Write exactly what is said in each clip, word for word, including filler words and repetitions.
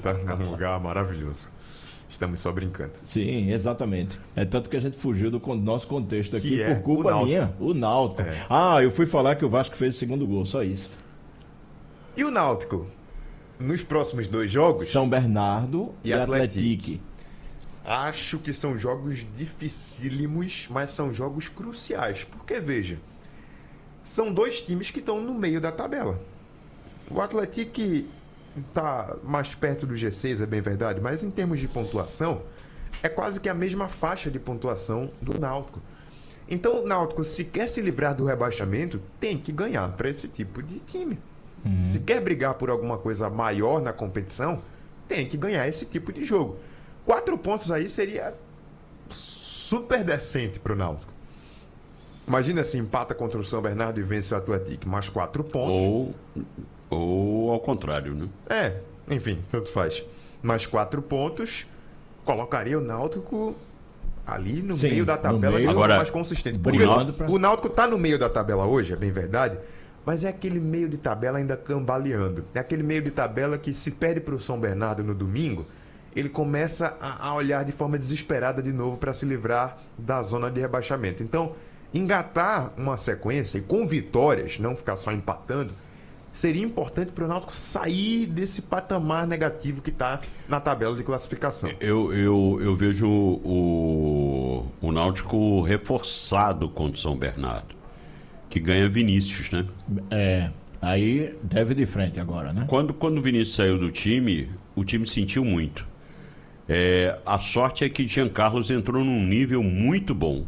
está num lugar maravilhoso. Estamos só brincando. Sim, exatamente. É tanto que a gente fugiu do con- nosso contexto aqui Que é por culpa o Náutico. minha, o Náutico. É. Ah, eu fui falar que o Vasco fez o segundo gol, só isso. E o Náutico? Nos próximos dois jogos, São Bernardo E e, Atlético. Atlético. acho que são jogos dificílimos, mas são jogos cruciais. Porque, veja, são dois times que estão no meio da tabela. O Atlético está mais perto do G seis, é bem verdade, mas em termos de pontuação, é quase que a mesma faixa de pontuação do Náutico. Então, o Náutico, se quer se livrar do rebaixamento, tem que ganhar para esse tipo de time. Uhum. Se quer brigar por alguma coisa maior na competição, tem que ganhar esse tipo de jogo. Quatro pontos aí seria super decente para o Náutico. Imagina se empata contra o São Bernardo e vence o Atlético, mais quatro pontos. Ou, ou ao contrário, né? É, enfim, tanto faz. Mais quatro pontos, colocaria o Náutico ali no Sim, meio da no tabela meio, de forma agora, mais consistente. Porque brigando pra- o Náutico tá no meio da tabela hoje, é bem verdade, mas é aquele meio de tabela ainda cambaleando. É aquele meio de tabela que se perde para o São Bernardo no domingo, ele começa a, a olhar de forma desesperada de novo para se livrar da zona de rebaixamento. Então, engatar uma sequência e com vitórias, não ficar só empatando, seria importante para o Náutico sair desse patamar negativo que está na tabela de classificação. Eu, eu, eu vejo o, o Náutico reforçado contra o São Bernardo, que ganha Vinícius, né? É, aí deve de frente agora, né? Quando, quando o Vinícius saiu do time, o time sentiu muito. É, a sorte é que Jean Carlos entrou num nível muito bom.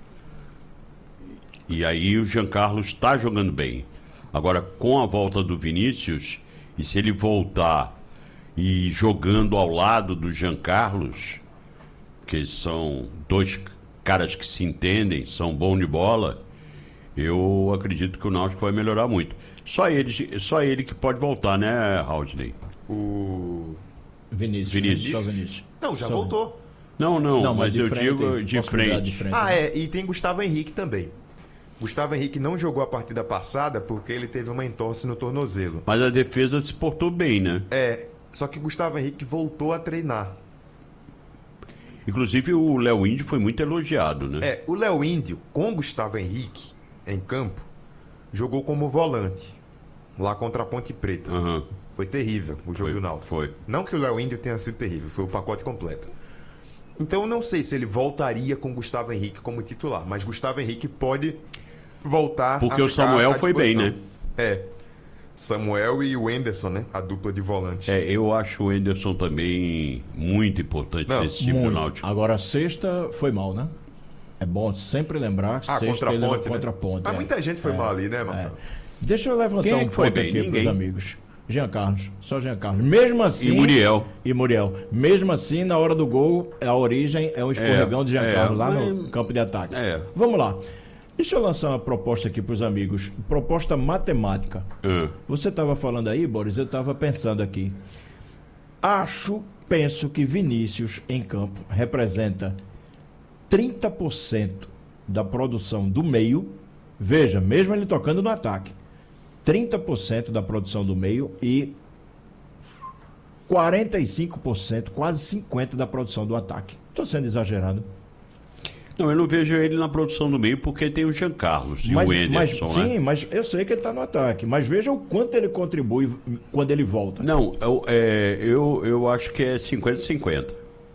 E aí o Jean Carlos está jogando bem. Agora, com a volta do Vinícius, e se ele voltar e jogando ao lado do Jean Carlos, que são dois caras que se entendem, são bons de bola, eu acredito que o Náutico vai melhorar muito. Só ele, só ele que pode voltar, né, Haldney? O Vinícius. Vinícius. Só Vinícius. Não, já Só- voltou. Não, não, Não, mas de eu frente, digo de possibilidade frente. Ah, né? é, e tem Gustavo Henrique também. Gustavo Henrique não jogou a partida passada porque ele teve uma entorse no tornozelo. Mas a defesa se portou bem, né? É, só que Gustavo Henrique voltou a treinar. Inclusive o Léo Índio foi muito elogiado, né? É, o Léo Índio, com Gustavo Henrique em campo, jogou como volante, lá contra a Ponte Preta. Aham. Foi terrível o jogo Foi, do Náutico. foi. Não que o Léo Índio tenha sido terrível, foi o pacote completo. Então eu não sei se ele voltaria com Gustavo Henrique como titular, mas Gustavo Henrique pode voltar Porque a o ficar Samuel à foi bem, disposição. né? É. Samuel e o Enderson, né? A dupla de volante. É, eu acho o Enderson também muito importante Não, nesse time do Muito. Náutico. Agora, a sexta foi mal, né? É bom sempre lembrar que Ah, sexta contra a ele ponte, né? contra a ponte. Mas é. muita gente foi É, mal ali, né, é. Marcelo? Deixa eu levantar Quem é um que foi ponto bem? aqui para os Ninguém. amigos. Jean Carlos, só Jean Carlos. Mesmo assim. E Muriel. E Muriel. Mesmo assim, na hora do gol, a origem é um escorregão É, de Jean é, Carlos lá mas- no campo de ataque. É. Vamos lá. Deixa eu lançar uma proposta aqui para os amigos. Proposta matemática. Ah, Você estava falando aí, Boris, eu estava pensando aqui. Acho, penso que Vinícius em campo representa trinta por cento da produção do meio. Veja, mesmo ele tocando no ataque. trinta por cento da produção do meio e quarenta e cinco por cento, quase cinquenta por cento da produção do ataque. Estou sendo exagerado. não, eu não vejo ele na produção do meio porque tem o Jean Carlos e Mas, o mas, Enderson, sim, né? mas eu sei que ele está no ataque. Mas veja o quanto ele contribui quando ele volta. Não, eu, é, eu, eu acho que é cinquenta a cinquenta.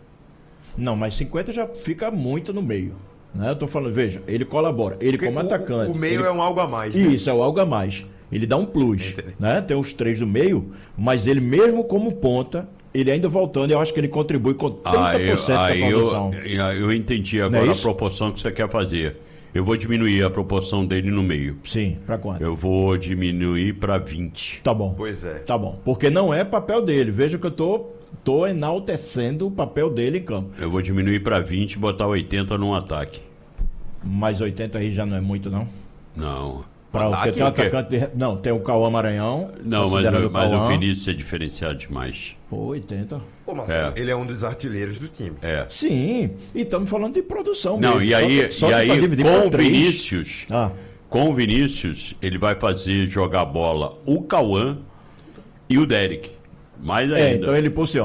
Não, mas cinquenta já fica muito no meio. Né? Eu tô falando, veja, ele colabora. Ele Porque como o- atacante. O, meio ele- é um algo a mais. né? Isso, é o algo a mais. Ele dá um plus. Entendi. Né? Tem os três do meio, mas ele mesmo como ponta, ele ainda voltando, eu acho que ele contribui com trinta Ah, eu, por cento aí da eu, produção. eu entendi Não agora é a isso? proporção que você quer fazer. Eu vou diminuir a proporção dele no meio. Sim, pra quanto? Eu vou diminuir para vinte. Tá bom. Pois é. Tá bom. Porque não é papel dele. Veja que eu tô, tô enaltecendo o papel dele em campo. Eu vou diminuir para vinte e botar oitenta num ataque. Mas oitenta aí já não é muito, não. Não. Pra, porque Ataque tem um o quê? atacante de... Não, tem o Cauã Maranhão. Não, mas, considerado o- mas o Cauã. Vinícius é diferenciado demais. Pô, oitenta. Pô, Marcelo, É. ele é um dos artilheiros do time. É. Sim, e estamos falando de produção Não, mesmo. e aí, Só que- só e que aí pra dividir com por o três- Vinícius, Ah, com o Vinícius, ele vai fazer jogar bola o Cauã e o Derek. Mais ainda. é, então ele posiciona.